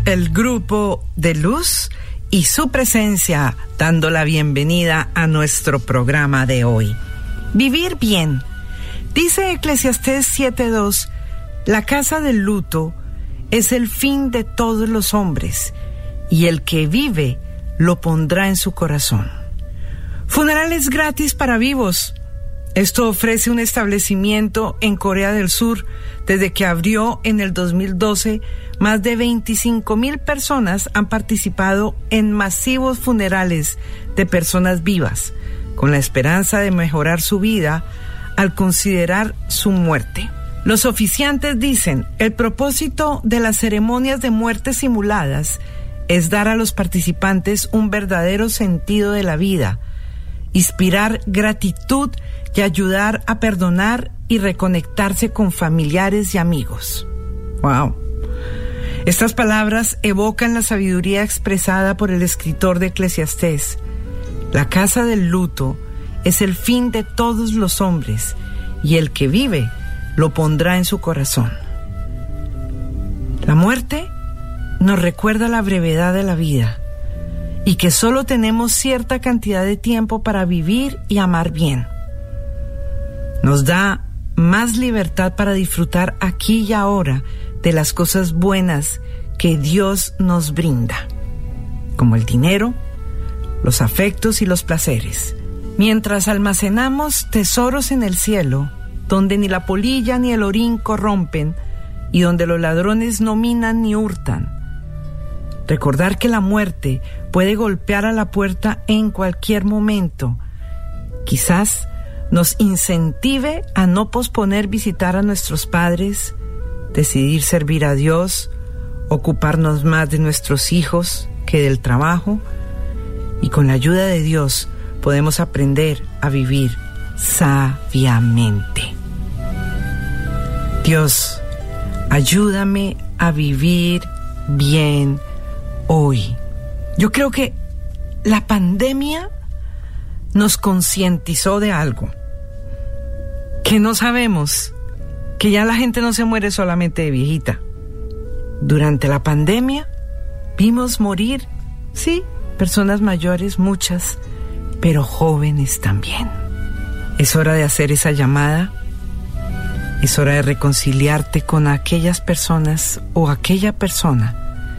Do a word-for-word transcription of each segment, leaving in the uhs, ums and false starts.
el grupo de Luz y su presencia dando la bienvenida a nuestro programa de hoy. Vivir bien. Dice Eclesiastés siete dos, la casa del luto es el fin de todos los hombres, y el que vive lo pondrá en su corazón. Funerales gratis para vivos. Esto ofrece un establecimiento en Corea del Sur. Desde que abrió en el dos mil doce, más de veinticinco mil personas han participado en masivos funerales de personas vivas, con la esperanza de mejorar su vida al considerar su muerte. Los oficiantes dicen, el propósito de las ceremonias de muerte simuladas es dar a los participantes un verdadero sentido de la vida, inspirar gratitud y ayudar a perdonar y reconectarse con familiares y amigos. ¡Wow! Estas palabras evocan la sabiduría expresada por el escritor de Eclesiastés. La casa del luto es el fin de todos los hombres, y el que vive lo pondrá en su corazón. La muerte nos recuerda la brevedad de la vida y que solo tenemos cierta cantidad de tiempo para vivir y amar bien. Nos da más libertad para disfrutar aquí y ahora de las cosas buenas que Dios nos brinda, como el dinero, los afectos y los placeres. Mientras almacenamos tesoros en el cielo, donde ni la polilla ni el orín corrompen y donde los ladrones no minan ni hurtan. Recordar que la muerte puede golpear a la puerta en cualquier momento, quizás nos incentive a no posponer visitar a nuestros padres, decidir servir a Dios, ocuparnos más de nuestros hijos que del trabajo, y con la ayuda de Dios podemos aprender a vivir sabiamente. Dios, ayúdame a vivir bien hoy. Yo creo que la pandemia nos concientizó de algo, que no sabemos, que ya la gente no se muere solamente de viejita. Durante la pandemia vimos morir, sí, personas mayores, muchas, pero jóvenes también. Es hora de hacer esa llamada. Es hora de reconciliarte con aquellas personas o aquella persona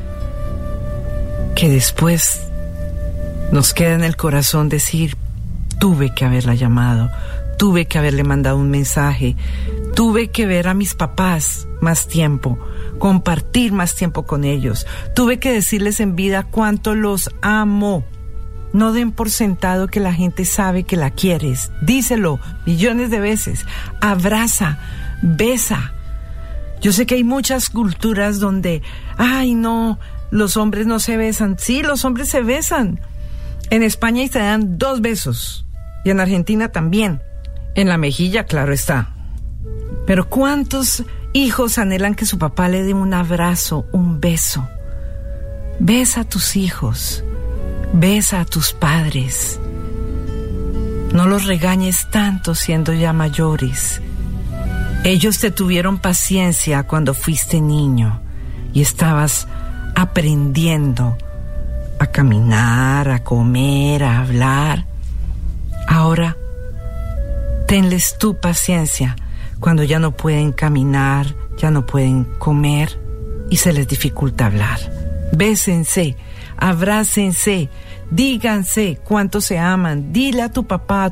que después nos queda en el corazón decir, tuve que haberla llamado, tuve que haberle mandado un mensaje, tuve que ver a mis papás más tiempo, compartir más tiempo con ellos, tuve que decirles en vida cuánto los amo. No den por sentado que la gente sabe que la quieres. Díselo millones de veces. Abraza, besa. Yo sé que hay muchas culturas donde, ay no, los hombres no se besan. Sí, los hombres se besan. En España se dan dos besos. Y en Argentina también. En la mejilla, claro está. Pero ¿cuántos hijos anhelan que su papá le dé un abrazo, un beso? Besa a tus hijos. Besa a tus padres. No los regañes tanto siendo ya mayores. Ellos te tuvieron paciencia cuando fuiste niño y estabas aprendiendo a caminar, a comer, a hablar. Ahora, tenles tu paciencia cuando ya no pueden caminar, ya no pueden comer y se les dificulta hablar. Bésense, abrácense, díganse cuánto se aman. Dile a tu papá,